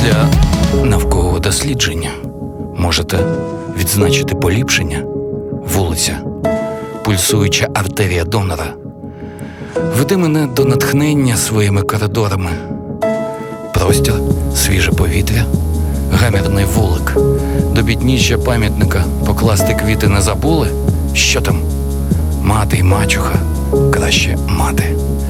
Для наукового дослідження можете відзначити поліпшення. Вулиця, пульсуюча артерія донора. Веди мене до натхнення своїми коридорами. Простір, свіже повітря, гамірний вулик. До підніжжя пам'ятника покласти квіти не забули? Що там? Мати й мачуха, краще мати.